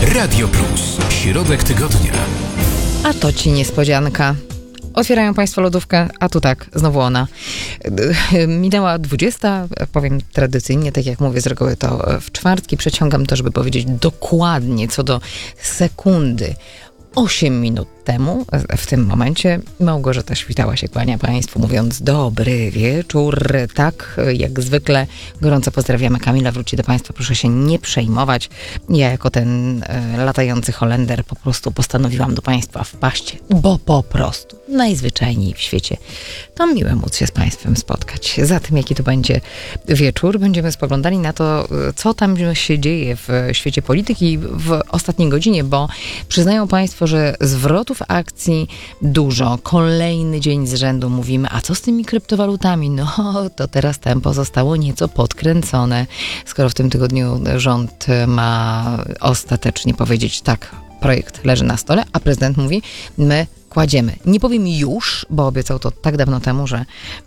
Radio Plus. Środek tygodnia. A to ci niespodzianka. Otwierają Państwo lodówkę, a tu tak, znowu ona. Minęła 20, powiem tradycyjnie, tak jak mówię z reguły, to w czwartki przeciągam to, żeby powiedzieć dokładnie co do sekundy. 8 minut temu, w tym momencie, Małgorzata Świtała się kłania Państwu, mówiąc dobry wieczór. Tak, jak zwykle gorąco pozdrawiamy. Kamila wróci do Państwa, proszę się nie przejmować. Ja jako ten latający Holender po prostu postanowiłam do Państwa wpaść, bo po prostu najzwyczajniej w świecie to miłe móc się z Państwem spotkać. Zatem jaki to będzie wieczór, będziemy spoglądali na to, co tam się dzieje w świecie polityki w ostatniej godzinie, bo przyznają Państwo, że zwrotów akcji dużo. Kolejny dzień z rzędu mówimy, a co z tymi kryptowalutami? No, to teraz tempo zostało nieco podkręcone. Skoro w tym tygodniu rząd ma ostatecznie powiedzieć tak, projekt leży na stole, a prezydent mówi, my kładziemy. Nie powiem już, bo obiecał to tak dawno temu, że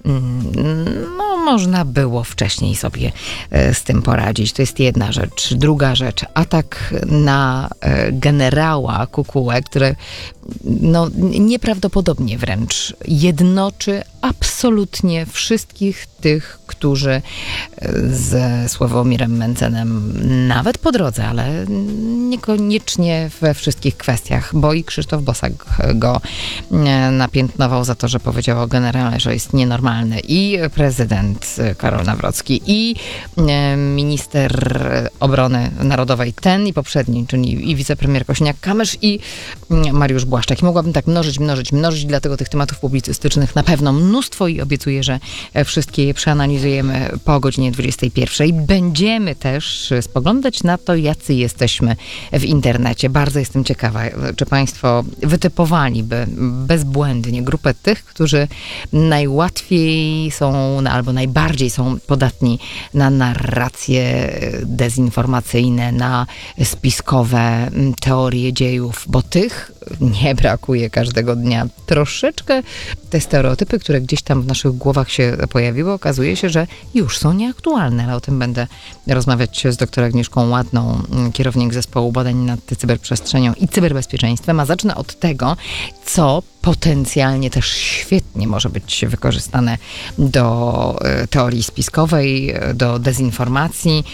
można było wcześniej sobie z tym poradzić. To jest jedna rzecz. Druga rzecz, atak na generała Kukułę, który nieprawdopodobnie wręcz jednoczy absolutnie wszystkich tych, którzy ze Sławomirem Mencenem nawet po drodze, ale niekoniecznie we wszystkich kwestiach, bo i Krzysztof Bosak go napiętnował za to, że powiedział o generale, że jest nienormalny, i prezydent Karol Nawrocki, i minister obrony narodowej, ten i poprzedni, czyli i wicepremier Kosiniak-Kamysz, i Mariusz Błaszczak. I mogłabym tak mnożyć, dlatego tych tematów publicystycznych na pewno mnóstwo i obiecuję, że wszystkie je przeanalizujemy po godzinie 21. Będziemy też spoglądać na to, jacy jesteśmy w internecie. Bardzo jestem ciekawa, czy Państwo wytypowaliby bezbłędnie grupę tych, którzy najłatwiej są albo najbardziej są podatni na narracje dezinformacyjne, na spiskowe teorie dziejów, bo tych nie brakuje każdego dnia. Troszeczkę te stereotypy, które gdzieś tam w naszych głowach się pojawiły, okazuje się, że już są nieaktualne, ale o tym będę rozmawiać z dr Agnieszką Ładną, kierownik zespołu badań nad cyberprzestrzenią i cyberbezpieczeństwem, a zacznę od tego, co potencjalnie też świetnie może być wykorzystane do teorii spiskowej, do dezinformacji,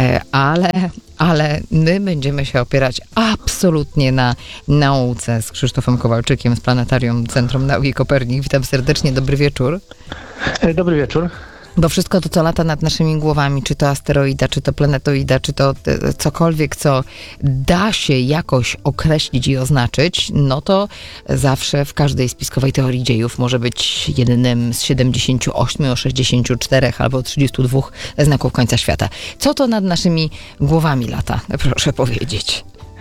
ale my będziemy się opierać absolutnie na nauce z Krzysztofem Kowalczykiem z Planetarium Centrum Nauki Kopernik. Witam serdecznie, dobry wieczór. Dobry wieczór. Bo wszystko to, co lata nad naszymi głowami, czy to asteroida, czy to planetoida, czy to cokolwiek, co da się jakoś określić i oznaczyć, no to zawsze w każdej spiskowej teorii dziejów może być jednym z 78, 64 albo 32 znaków końca świata. Co to nad naszymi głowami lata? Proszę powiedzieć.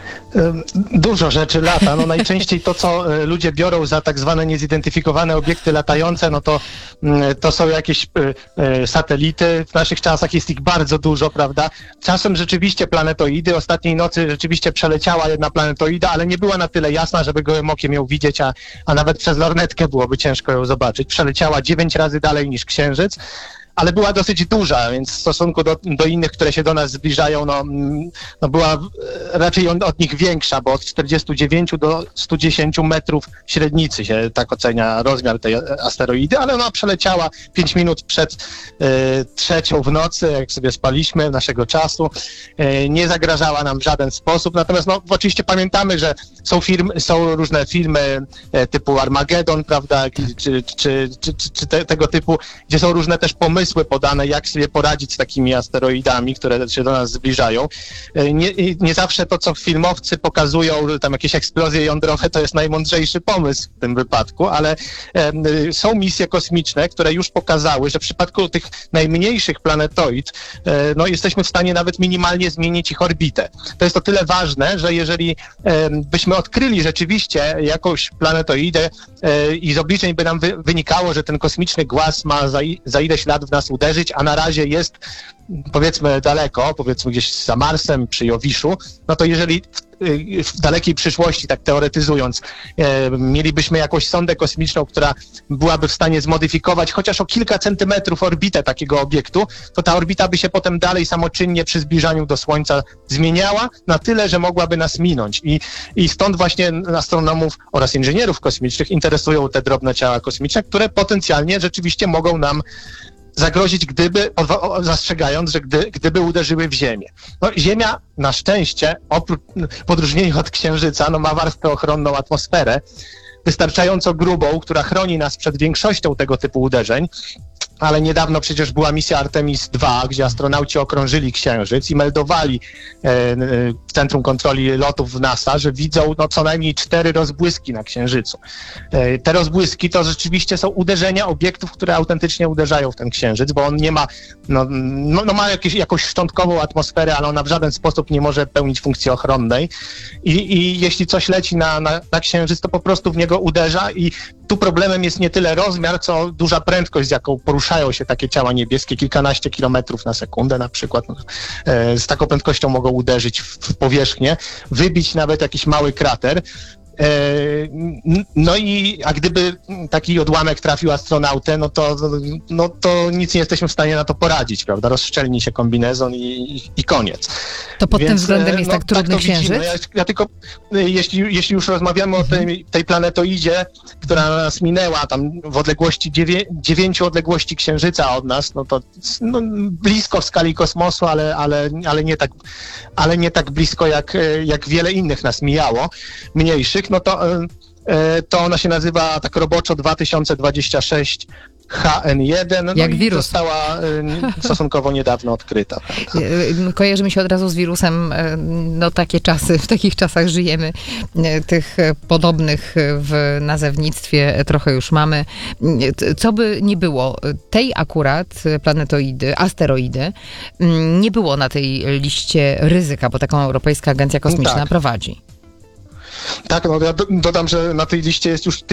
Dużo rzeczy lata. Najczęściej to, co ludzie biorą za tak zwane niezidentyfikowane obiekty latające, to są jakieś satelity. W naszych czasach jest ich bardzo dużo, prawda? Czasem rzeczywiście planetoidy. Ostatniej nocy rzeczywiście przeleciała jedna planetoida, ale nie była na tyle jasna, żeby gołym okiem ją widzieć, a nawet przez lornetkę byłoby ciężko ją zobaczyć. Przeleciała 9 razy dalej niż Księżyc, ale była dosyć duża, więc w stosunku do innych, które się do nas zbliżają, była raczej od nich większa, bo od 49 do 110 metrów średnicy się tak ocenia rozmiar tej asteroidy, ale ona przeleciała 5 minut przed 3 w nocy, jak sobie spaliśmy naszego czasu, nie zagrażała nam w żaden sposób, natomiast oczywiście pamiętamy, że są różne filmy typu Armagedon, prawda, czy tego typu, gdzie są różne też pomysły podane, jak sobie poradzić z takimi asteroidami, które się do nas zbliżają. Nie zawsze to, co filmowcy pokazują, tam jakieś eksplozje jądrowe, to jest najmądrzejszy pomysł w tym wypadku, ale są misje kosmiczne, które już pokazały, że w przypadku tych najmniejszych planetoid jesteśmy w stanie nawet minimalnie zmienić ich orbitę. To jest o tyle ważne, że jeżeli byśmy odkryli rzeczywiście jakąś planetoidę i z obliczeń by nam wynikało, że ten kosmiczny głaz ma za ileś lat w nas uderzyć, a na razie jest powiedzmy daleko, powiedzmy gdzieś za Marsem przy Jowiszu, no to jeżeli w dalekiej przyszłości, tak teoretyzując, mielibyśmy jakąś sondę kosmiczną, która byłaby w stanie zmodyfikować chociaż o kilka centymetrów orbitę takiego obiektu, to ta orbita by się potem dalej samoczynnie przy zbliżaniu do Słońca zmieniała na tyle, że mogłaby nas minąć. I stąd właśnie astronomów oraz inżynierów kosmicznych interesują te drobne ciała kosmiczne, które potencjalnie rzeczywiście mogą nam zagrozić, zastrzegając, że gdyby uderzyły w Ziemię. No, Ziemia na szczęście, w odróżnieniu od Księżyca, no, ma warstwę ochronną, atmosferę, wystarczająco grubą, która chroni nas przed większością tego typu uderzeń, ale niedawno przecież była misja Artemis II, gdzie astronauci okrążyli Księżyc i meldowali w Centrum Kontroli Lotów w NASA, że widzą co najmniej 4 rozbłyski na Księżycu. Te rozbłyski to rzeczywiście są uderzenia obiektów, które autentycznie uderzają w ten Księżyc, bo on nie ma, ma jakąś szczątkową atmosferę, ale ona w żaden sposób nie może pełnić funkcji ochronnej i jeśli coś leci na Księżyc, to po prostu w niego uderza i tu problemem jest nie tyle rozmiar, co duża prędkość, z jaką poruszają się takie ciała niebieskie, kilkanaście kilometrów na sekundę na przykład. Z taką prędkością mogą uderzyć w powierzchnię, wybić nawet jakiś mały krater. A gdyby taki odłamek trafił astronautę, to nic nie jesteśmy w stanie na to poradzić, prawda? Rozszczelni się kombinezon i koniec. To pod tym względem jest tak trudny Księżyc? Ja tylko, jeśli już rozmawiamy o tej planetoidzie, która nas minęła tam w odległości 9 odległości Księżyca od nas, to blisko w skali kosmosu, ale nie tak blisko jak wiele innych nas mijało, mniejszych, to ona się nazywa tak roboczo 2026 HN1, jak wirus. Została stosunkowo niedawno odkryta. Kojarzy mi się od razu z wirusem, takie czasy, w takich czasach żyjemy, tych podobnych w nazewnictwie trochę już mamy. Co by nie było, tej akurat planetoidy, asteroidy, nie było na tej liście ryzyka, bo taką Europejska Agencja Kosmiczna prowadzi. Tak, ja dodam, że na tej liście jest już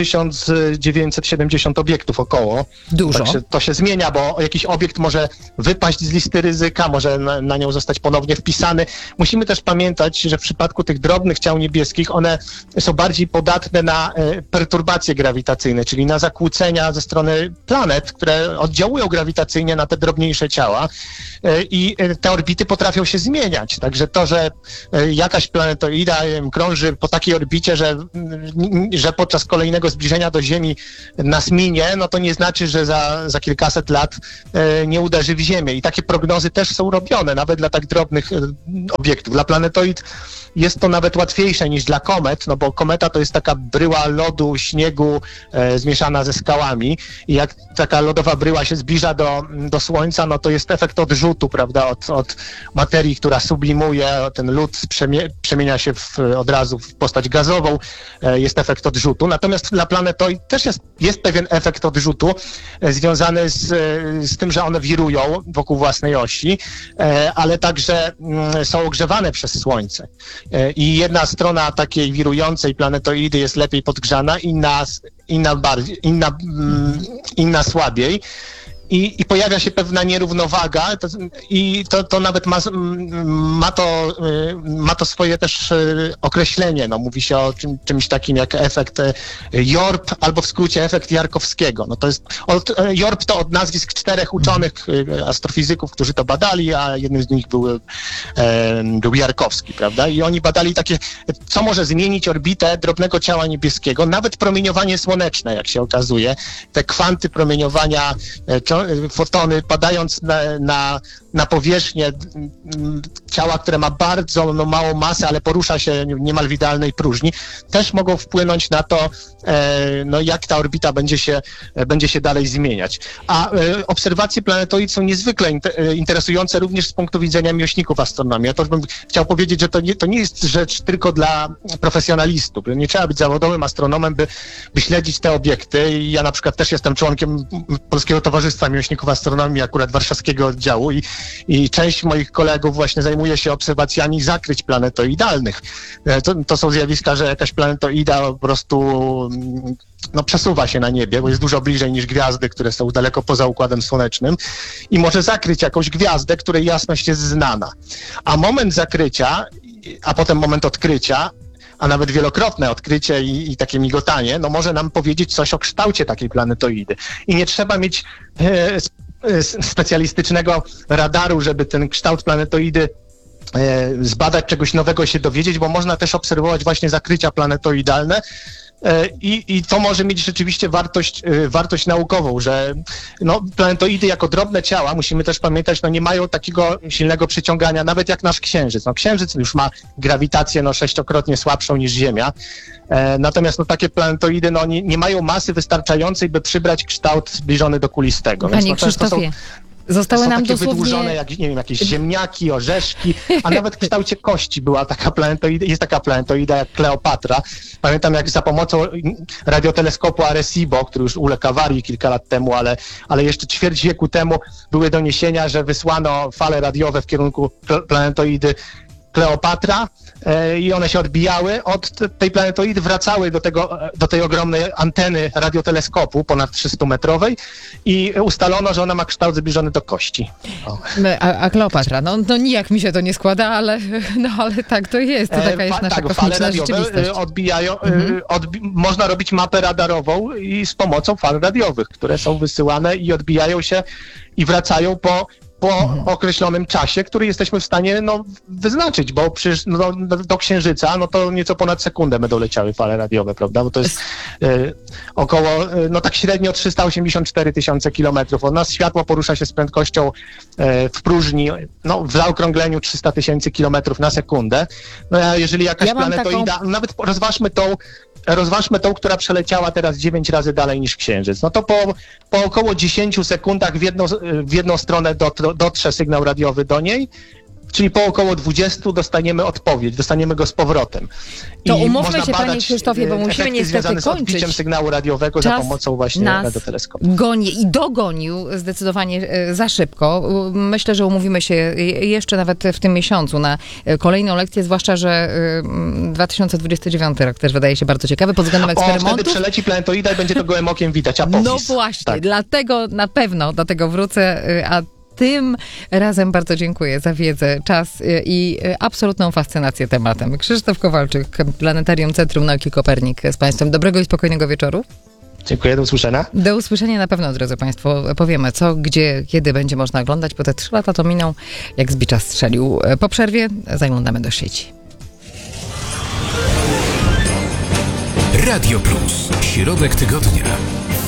1970 obiektów około. Dużo. Także to się zmienia, bo jakiś obiekt może wypaść z listy ryzyka, może na nią zostać ponownie wpisany. Musimy też pamiętać, że w przypadku tych drobnych ciał niebieskich one są bardziej podatne na perturbacje grawitacyjne, czyli na zakłócenia ze strony planet, które oddziałują grawitacyjnie na te drobniejsze ciała i te orbity potrafią się zmieniać. Także to, że jakaś planetoida krąży po takiej orbicie, że podczas kolejnego zbliżenia do Ziemi nas minie, to nie znaczy, że za kilkaset lat nie uderzy w Ziemię. I takie prognozy też są robione, nawet dla tak drobnych obiektów. Dla planetoid jest to nawet łatwiejsze niż dla komet, bo kometa to jest taka bryła lodu, śniegu zmieszana ze skałami i jak taka lodowa bryła się zbliża do Słońca, to jest efekt odrzutu, prawda, od materii, która sublimuje, ten lód przemienia się od razu w postać gazową, jest efekt odrzutu. Natomiast dla planetoid też jest pewien efekt odrzutu związany z tym, że one wirują wokół własnej osi, ale także są ogrzewane przez Słońce. I jedna strona takiej wirującej planetoidy jest lepiej podgrzana, inna słabiej. I pojawia się pewna nierównowaga i to nawet ma to swoje też określenie. Mówi się o czymś takim jak efekt Yorp, albo w skrócie efekt Jarkowskiego. Yorp to od nazwisk 4 uczonych astrofizyków, którzy to badali, a jednym z nich był Jarkowski, prawda? I oni badali co może zmienić orbitę drobnego ciała niebieskiego, nawet promieniowanie słoneczne, jak się okazuje. Te kwanty promieniowania, fotony padając na powierzchnię ciała, które ma bardzo małą masę, ale porusza się niemal w idealnej próżni, też mogą wpłynąć na to, jak ta orbita będzie się dalej zmieniać. A obserwacje planetoid są niezwykle interesujące również z punktu widzenia miłośników astronomii. Ja to bym chciał powiedzieć, że to nie jest rzecz tylko dla profesjonalistów. Nie trzeba być zawodowym astronomem, by śledzić te obiekty. I ja na przykład też jestem członkiem Polskiego Towarzystwa Miłośników Astronomii, akurat warszawskiego oddziału i część moich kolegów właśnie zajmuje się obserwacjami zakryć planetoidalnych. To są zjawiska, że jakaś planetoida po prostu przesuwa się na niebie, bo jest dużo bliżej niż gwiazdy, które są daleko poza Układem Słonecznym i może zakryć jakąś gwiazdę, której jasność jest znana. A moment zakrycia a potem moment odkrycia, a nawet wielokrotne odkrycie i takie migotanie, no może nam powiedzieć coś o kształcie takiej planetoidy. I nie trzeba mieć specjalistycznego radaru, żeby ten kształt planetoidy zbadać, czegoś nowego się dowiedzieć, bo można też obserwować właśnie zakrycia planetoidalne i to może mieć rzeczywiście wartość naukową, że no, planetoidy jako drobne ciała, musimy też pamiętać, no nie mają takiego silnego przyciągania, nawet jak nasz Księżyc. No, Księżyc już ma grawitację no, 6-krotnie słabszą niż Ziemia, natomiast no, takie planetoidy no, nie mają masy wystarczającej, by przybrać kształt zbliżony do kulistego. Panie Więc, no, Krzysztofie, zostały są nam takie dosłownie... wydłużone, jak nie wiem, jakieś ziemniaki, orzeszki, a nawet w kształcie kości była taka planetoida, jest taka planetoida jak Kleopatra. Pamiętam, jak za pomocą radioteleskopu Arecibo, który już uległ awarii kilka lat temu, ale jeszcze ćwierć wieku temu były doniesienia, że wysłano fale radiowe w kierunku planetoidy Kleopatra i one się odbijały od tej planetoidy, wracały do tej ogromnej anteny radioteleskopu, ponad 300-metrowej i ustalono, że ona ma kształt zbliżony do kości. A Kleopatra, no nijak mi się to nie składa, ale tak to jest, to taka jest nasza kosmiczna rzeczywistość. Odbijają, można robić mapę radarową i z pomocą fal radiowych, które są wysyłane i odbijają się i wracają po określonym czasie, który jesteśmy w stanie wyznaczyć, bo przecież do Księżyca to nieco ponad sekundę będą leciały fale radiowe, prawda? Bo to jest około, tak średnio 384 000 kilometrów. Od nas światło porusza się z prędkością w próżni, w zaokrągleniu 300 000 kilometrów na sekundę. A jeżeli jakaś planetoida, nawet rozważmy tą, która przeleciała teraz 9 razy dalej niż Księżyc. No to po około 10 sekundach w jedną stronę dotrze sygnał radiowy do niej, czyli po około 20 dostaniemy odpowiedź, dostaniemy go z powrotem. To umówmy się, panie Krzysztofie, bo musimy niestety kończyć. Z odbiciem sygnału radiowego za pomocą właśnie radioteleskopu. Goni i dogonił zdecydowanie za szybko. Myślę, że umówimy się jeszcze nawet w tym miesiącu na kolejną lekcję, zwłaszcza, że 2029 rok też wydaje się bardzo ciekawy pod względem eksperymentów. Wtedy przeleci planetoida i będzie to gołym okiem widać, apofis. No właśnie, dlatego na pewno do tego wrócę, a tym razem bardzo dziękuję za wiedzę, czas i absolutną fascynację tematem. Krzysztof Kowalczyk, Planetarium Centrum Nauki Kopernik z Państwem. Dobrego i spokojnego wieczoru. Dziękuję, do usłyszenia. Do usłyszenia na pewno, drodzy Państwo. Powiemy co, gdzie, kiedy będzie można oglądać, bo te 3 lata to miną, jak z bicza strzelił. Po przerwie zaglądamy do sieci. Radio Plus. Środek tygodnia.